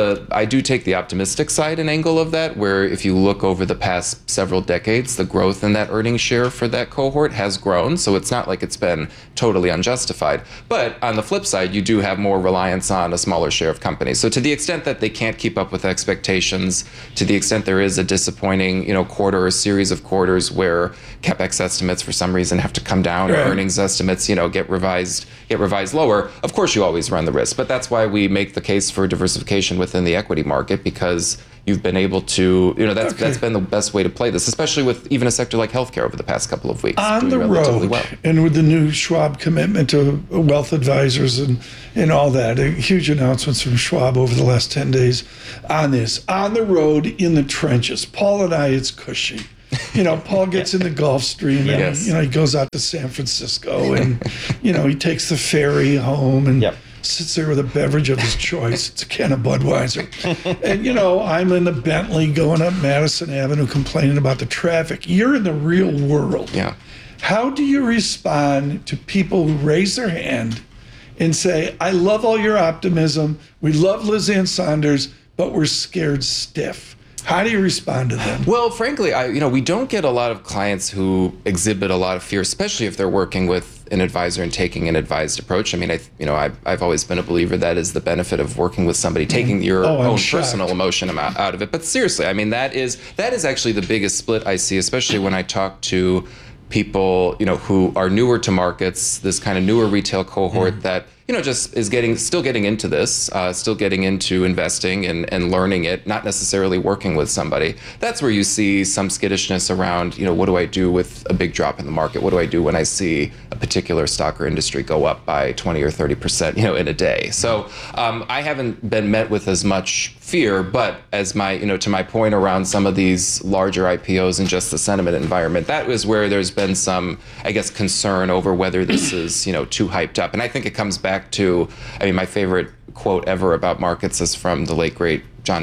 do take the optimistic side and angle of that, where if you look over the past several decades, the growth in that earnings share for that cohort has grown. So it's not like it's been totally unjustified. But on the flip side, you do have more reliance on a smaller share of companies. So to the extent that they can't keep up with expectations, to the extent there is a disappointing, quarter or series of quarters where CapEx estimates for some reason have to come down, or earnings estimates, get revised lower, of course you always run the risk. But that's why we make the case for diversification within the equity market, because you've been able to, that's been the best way to play this, especially with even a sector like healthcare over the past couple of weeks. On the road, and with the new Schwab commitment to wealth advisors and all that, huge announcements from Schwab over the last 10 days on this. On the road, in the trenches, Paul and I, it's cushy. Paul gets in the Gulfstream and, he goes out to San Francisco and, he takes the ferry home and sits there with a beverage of his choice. It's a can of Budweiser. And, I'm in the Bentley going up Madison Avenue complaining about the traffic. You're in the real world. Yeah. How do you respond to people who raise their hand and say, I love all your optimism. We love Liz Ann Sonders, but we're scared stiff? How do you respond to them? Well, frankly, we don't get a lot of clients who exhibit a lot of fear, especially if they're working with an advisor and taking an advised approach. I mean, I've always been a believer that is the benefit of working with somebody, taking your own personal emotion out of it. But seriously, I mean, that is actually the biggest split I see, especially when I talk to people, who are newer to markets, this kind of newer retail cohort that, just is still getting into this, still getting into investing and learning it, not necessarily working with somebody. That's where you see some skittishness around, what do I do with a big drop in the market? What do I do when I see a particular stock or industry go up by 20 or 30%, in a day? So I haven't been met with as much fear, but as to my point around some of these larger IPOs and just the sentiment environment, that was where there's been some, I guess, concern over whether this is, too hyped up. And I think it comes back to, my favorite quote ever about markets is from the late great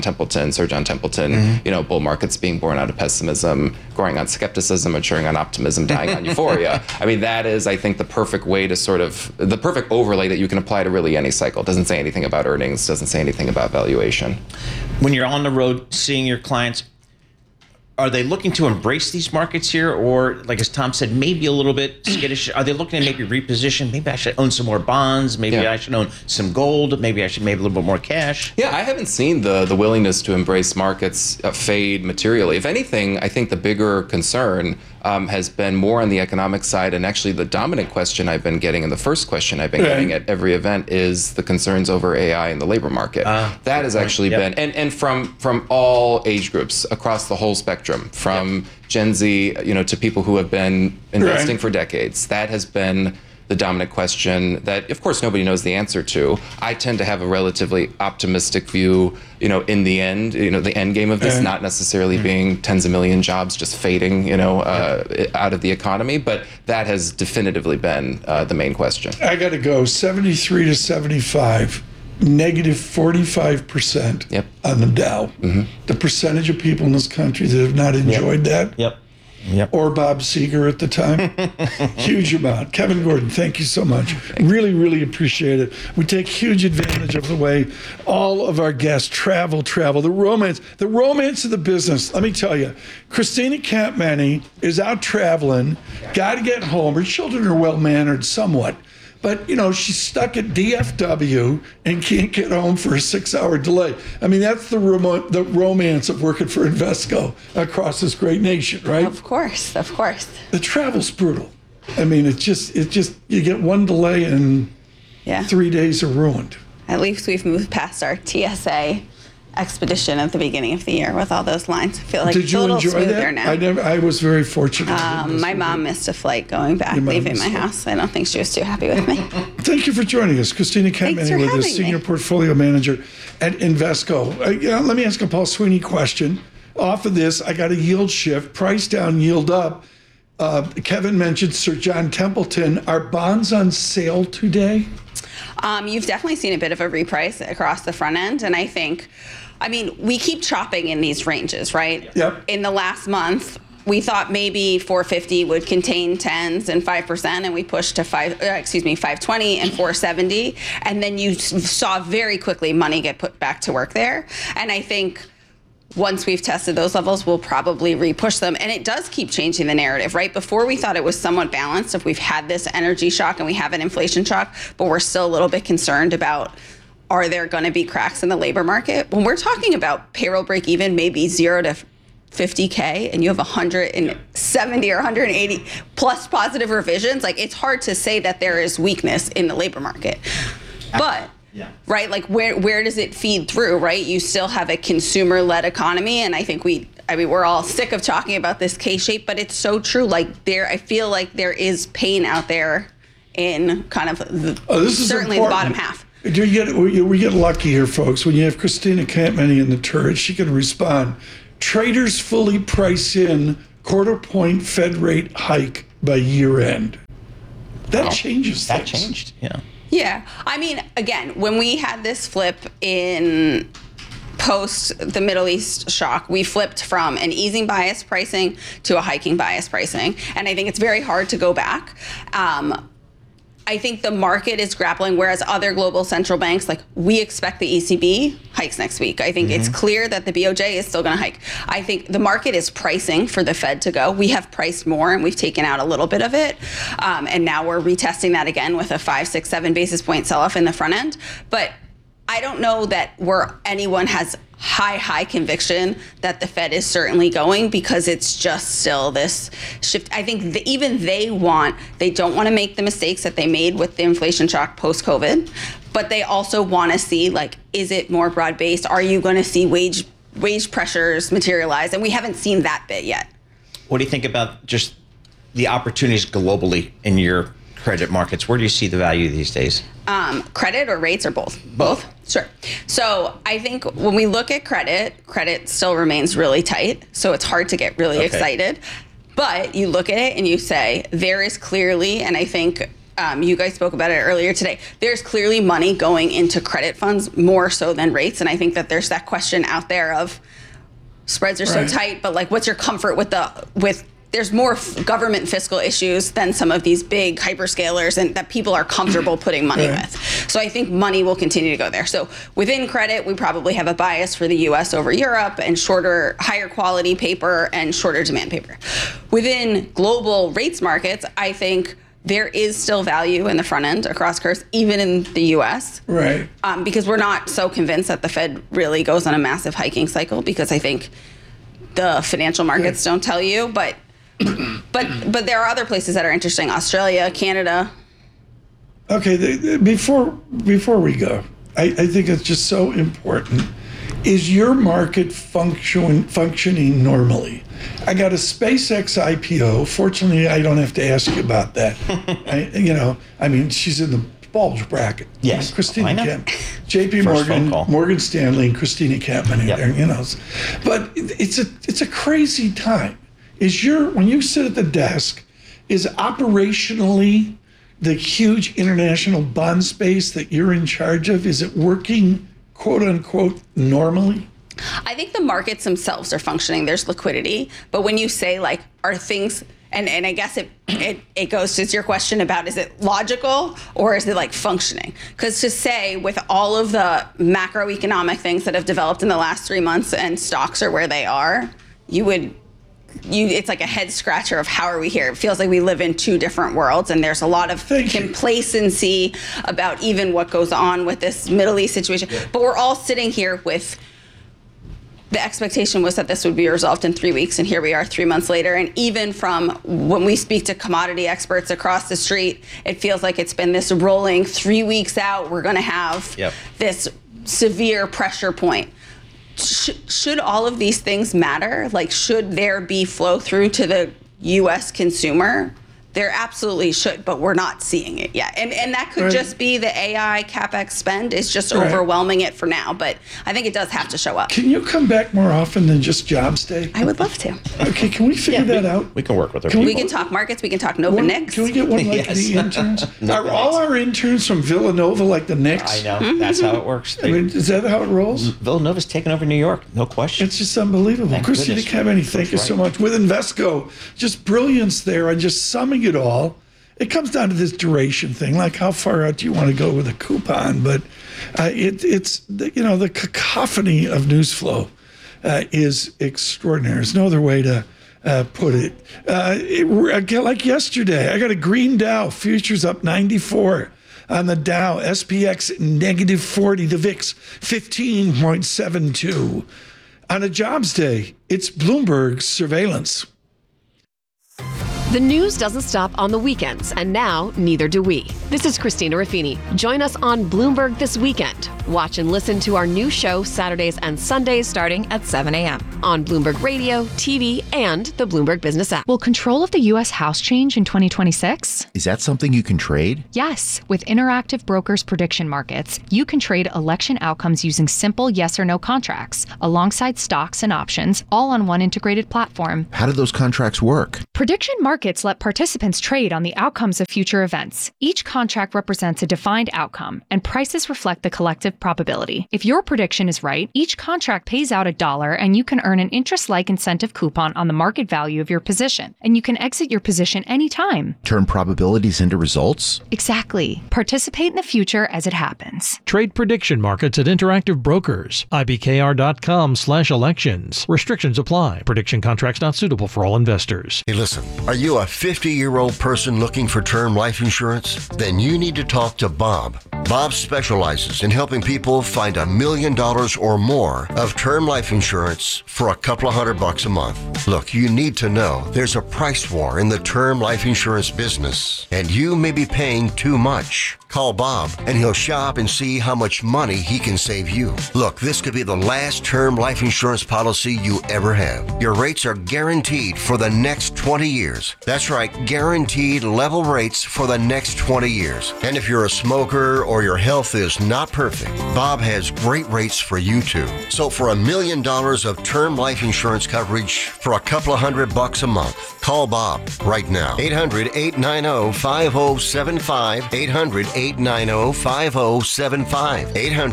Sir John Templeton, bull markets being born out of pessimism, growing on skepticism, maturing on optimism, dying on euphoria. I mean, that is, I think, the perfect way to the perfect overlay that you can apply to really any cycle. It doesn't say anything about earnings, doesn't say anything about valuation. When you're on the road seeing your clients, are they looking to embrace these markets here, or, like as Tom said, maybe a little bit skittish? Are they looking to maybe reposition? Maybe I should own some more bonds. Maybe I should own some gold. Maybe I should maybe a little bit more cash. Yeah, I haven't seen the willingness to embrace markets fade materially. If anything, I think the bigger concern has been more on the economic side, and actually the dominant question I've been getting, and the first question I've been getting at every event, is the concerns over AI in the labor market. That has actually been, and from all age groups across the whole spectrum, from Gen Z, to people who have been investing for decades. That has been the dominant question that, of course, nobody knows the answer to. I tend to have a relatively optimistic view, in the end, the end game of this not necessarily being tens of million jobs just fading, out of the economy, but that has definitively been the main question. I got to go 73 to 75. Negative 45% on the Dow. The percentage of people in this country that have not enjoyed that. Or Bob Seger at the time. Huge amount. Kevin Gordon, thank you so much. Really, really appreciate it. We take huge advantage of the way all of our guests travel, the romance of the business. Let me tell you, Christina Campmany is out traveling, got to get home. Her children are well-mannered somewhat. But, she's stuck at DFW and can't get home for a 6-hour delay. I mean, that's the romance of working for Invesco across this great nation, right? Of course. The travel's brutal. I mean, it's just you get one delay and 3 days are ruined. At least we've moved past our TSA expedition at the beginning of the year with all those lines. I feel like it's a little smoother now. I was very fortunate. My mom missed a flight going back, leaving my house. I don't think she was too happy with me. Thank you for joining us. Christina Campmany with us, Senior Portfolio Manager at Invesco. Let me ask a Paul Sweeney question. Off of this, I got a yield shift, price down, yield up. Kevin mentioned Sir John Templeton. Are bonds on sale today? You've definitely seen a bit of a reprice across the front end. And I think, we keep chopping in these ranges, right? Yep. In the last month, we thought maybe 450 would contain 10s and 5%, and we pushed to 520 and 470. And then you saw very quickly money get put back to work there. And I think once we've tested those levels, we'll probably re-push them. And it does keep changing the narrative, right? Before we thought it was somewhat balanced if we've had this energy shock and we have an inflation shock, but we're still a little bit concerned about, are there going to be cracks in the labor market? When we're talking about payroll break even, maybe 0 to 50K, and you have 170 or 180 plus positive revisions, it's hard to say that there is weakness in the labor market. But right, where does it feed through, right? You still have a consumer-led economy, and I think we're all sick of talking about this K-shape, but it's so true. I feel like there is pain out there in kind of certainly the bottom half. We get lucky here, folks. When you have Christina Campmany in the turret, she can respond. Traders fully price in quarter-point Fed rate hike by year-end. That changes things. That changed, yeah. Yeah. Again, when we had this flip in post the Middle East shock, we flipped from an easing bias pricing to a hiking bias pricing. And I think it's very hard to go back. I think the market is grappling, whereas other global central banks, we expect the ECB hikes next week. I think it's clear that the BOJ is still going to hike. I think the market is pricing for the Fed to go. We have priced more and we've taken out a little bit of it. And now we're retesting that again with a 5, 6, 7 basis point sell-off in the front end. But I don't know that anyone has high conviction that the Fed is certainly going, because it's just still this shift. I think even they don't want to make the mistakes that they made with the inflation shock post-COVID, but they also want to see, is it more broad-based? Are you going to see wage pressures materialize? And we haven't seen that bit yet. What do you think about just the opportunities globally in your credit markets? Where do you see the value these days? Credit or rates or both? Both. Sure. So I think when we look at credit still remains really tight. So it's hard to get really excited. But you look at it and you say, there is clearly, and I think you guys spoke about it earlier today, there's clearly money going into credit funds more so than rates. And I think that there's that question out there of spreads are so tight, but what's your comfort with there's more government fiscal issues than some of these big hyperscalers and that people are comfortable putting money with. So I think money will continue to go there. So within credit, we probably have a bias for the US over Europe and higher quality paper and shorter demand paper. Within global rates markets, I think there is still value in the front end across curves, even in the US. Right. Because we're not so convinced that the Fed really goes on a massive hiking cycle, because I think the financial markets don't tell you, but there are other places that are interesting. Australia, Canada. Okay, before we go, I think it's just so important. Is your market functioning normally? I got a SpaceX IPO. Fortunately, I don't have to ask you about that. She's in the bulge bracket. Yes, Christina Camp, J.P. Morgan, Morgan Stanley, and Christina Campmany there. But it's a crazy time. When you sit at the desk, is operationally the huge international bond space that you're in charge of, is it working, quote unquote, normally? I think the markets themselves are functioning. There's liquidity. But when you say, are things, and I guess it goes to your question about, is it logical or is it functioning? Because to say with all of the macroeconomic things that have developed in the last 3 months and stocks are where they are, it's like a head scratcher of how are we here? It feels like we live in two different worlds, and there's a lot of complacency about even what goes on with this Middle East situation. Yeah. But we're all sitting here with the expectation was that this would be resolved in 3 weeks, and here we are 3 months later. And even from when we speak to commodity experts across the street, it feels like it's been this rolling 3 weeks out. We're going to have this severe pressure point. Should all of these things matter? Should there be flow through to the U.S. consumer? There absolutely should, but we're not seeing it yet. And that could just be the AI CapEx spend is just overwhelming it for now. But I think it does have to show up. Can you come back more often than just Jobs Day? I would love to. Okay, can we figure that out? We can work with We can talk markets. We can talk Nova Knicks. Can we get one like the interns? Are all our interns from Villanova like the Knicks? I know. That's how it works. I mean, is that how it rolls? Villanova's taken over New York. No question. It's just unbelievable. Thank Christina goodness. Cavani, thank you so much. With Invesco, just brilliance there and just summing it all. It comes down to this duration thing, like how far out do you want to go with a coupon? But it's the cacophony of news flow is extraordinary. There's no other way to put it. Like yesterday, I got a green Dow, futures up 94 on the Dow, SPX negative 40, the VIX 15.72. On a Jobs Day, it's Bloomberg surveillance. The news doesn't stop on the weekends, and now neither do we. This is Christina Raffini. Join us on Bloomberg This Weekend. Watch and listen to our new show Saturdays and Sundays starting at 7 a.m. on Bloomberg Radio, TV, and the Bloomberg Business app. Will control of the U.S. House change in 2026? Is that something you can trade? Yes. With Interactive Brokers Prediction Markets, you can trade election outcomes using simple yes or no contracts, alongside stocks and options, all on one integrated platform. How do those contracts work? Prediction markets let participants trade on the outcomes of future events. Each contract represents a defined outcome, and prices reflect the collective probability. If your prediction is right, each contract pays out $1, and you can earn an interest-like incentive coupon on the market value of your position, and you can exit your position anytime. Turn probabilities into results? Exactly. Participate in the future as it happens. Trade prediction markets at Interactive Brokers. IBKR.com/elections. Restrictions apply. Prediction contracts not suitable for all investors. Hey, listen, are you a 50-year-old person looking for term life insurance? Then you need to talk to Bob. Bob specializes in helping people find $1 million or more of term life insurance for a couple of $100 a month. Look, you need to know there's a price war in the term life insurance business, and you may be paying too much. Call Bob, and he'll shop and see how much money he can save you. Look, this could be the last term life insurance policy you ever have. Your rates are guaranteed for the next 20 years. That's right, guaranteed level rates for the next 20 years. And if you're a smoker or your health is not perfect, Bob has great rates for you too. So for $1 million of term life insurance coverage for a couple of $100 a month, call Bob right now. 800-890-5075. 800-890-5075.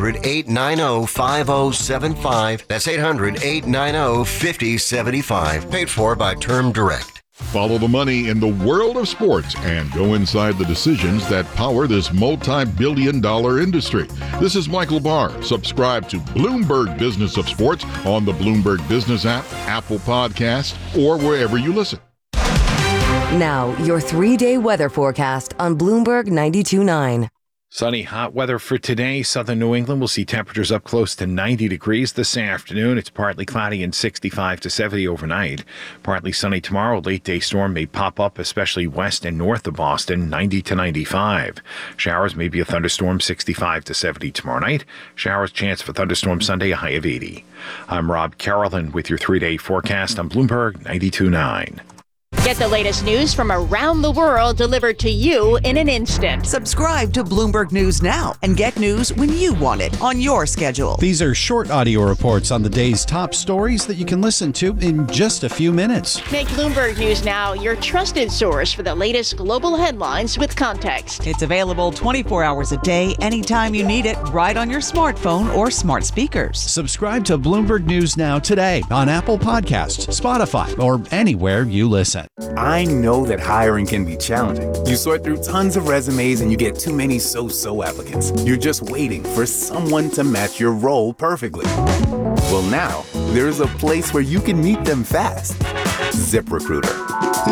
800-890-5075. That's 800-890-5075. Paid for by Term Direct. Follow the money in the world of sports and go inside the decisions that power this multi-billion-dollar industry. This is Michael Barr. Subscribe to Bloomberg Business of Sports on the Bloomberg Business app, Apple Podcast, or wherever you listen. Now, your 3-day weather forecast on Bloomberg 92.9. Sunny, hot weather for today. Southern New England will see temperatures up close to 90 degrees this afternoon. It's partly cloudy and 65 to 70 overnight. Partly sunny tomorrow. Late day storm may pop up, especially west and north of Boston, 90 to 95. Showers, maybe a thunderstorm, 65 to 70 tomorrow night. Showers, chance for thunderstorm Sunday, a high of 80. I'm Rob Carolyn with your 3-day forecast on Bloomberg 92.9. Get the latest news from around the world delivered to you in an instant. Subscribe to Bloomberg News now and get news when you want it on your schedule. These are short audio reports on the day's top stories that you can listen to in just a few minutes. Make Bloomberg News Now your trusted source for the latest global headlines with context. It's available 24 hours a day, anytime you need it, right on your smartphone or smart speakers. Subscribe to Bloomberg News Now today on Apple Podcasts, Spotify, or anywhere you listen. I know that hiring can be challenging. You sort through tons of resumes and you get too many so-so applicants. You're just waiting for someone to match your role perfectly. Well, now, there's a place where you can meet them fast. ZipRecruiter.